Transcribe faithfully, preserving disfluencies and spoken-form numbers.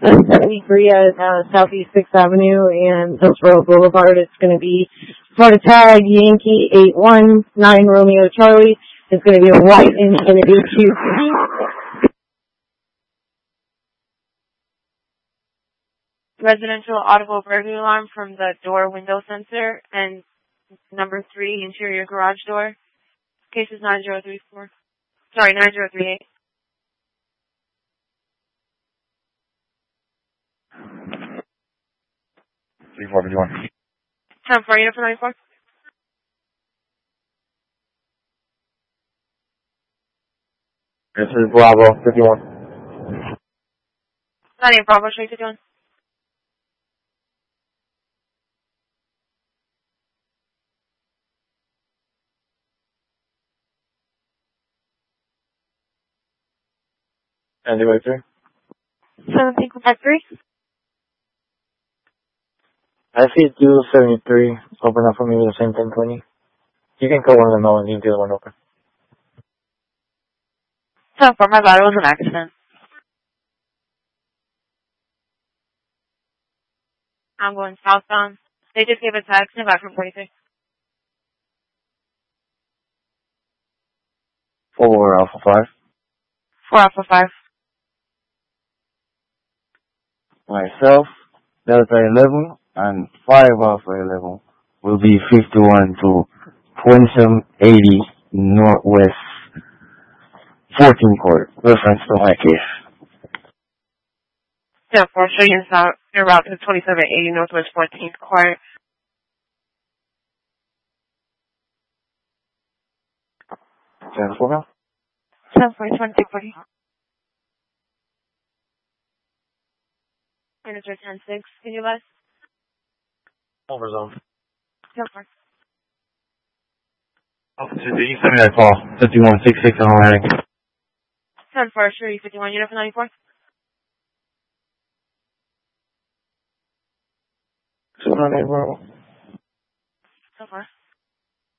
seventy-three at uh, Southeast sixth Avenue and Hillsborough Boulevard. It's going to be Florida Tag Yankee eight one nine Romeo Charlie. It's going to be a white Infiniti Q three. Residential audible burglary alarm from the door window sensor and number three interior garage door. Case is nine zero three four. Sorry, nine zero three eight. three four fifty-one. ten four, unit for ninety-four. This is Bravo fifty-one. ninety-eight Bravo, show you fifty-one. Anyway, three. seventeen five three. I see two seventy-three. Open up for me with the same ten twenty. You can call one of them now and leave the other one open. ten four, my bad, it was an accident. I'm going southbound. They just gave a text and back from forty-six. four Alpha five. four Alpha five. Myself, Delta eleven, and five Alpha eleven will be fifty-one to twenty-seven eighty Northwest fourteen Court. Reference to my case. ten four, show you south, your route to twenty-seven eighty Northwest fourteenth Court. ten four now? ten four, twenty-six forty. Manager ten six, can you let us? Over zone. ten four. Officer, did you send me that call? fifty-one sixty-six on the heading. ten four, sure, you fifty-one, unit for ninety-four. two hundred, bro.